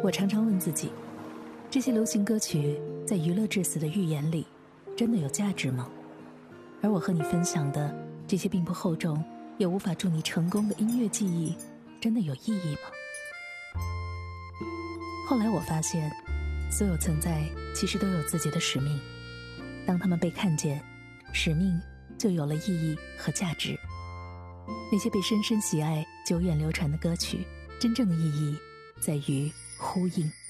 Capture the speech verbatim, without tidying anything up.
我常常问自己，这些流行歌曲在娱乐至死的预言里真的有价值吗？而我和你分享的这些并不厚重也无法助你成功的音乐记忆真的有意义吗？后来我发现，所有存在其实都有自己的使命，当他们被看见，使命就有了意义和价值。那些被深深喜爱久远流传的歌曲，真正的意义在于呼应。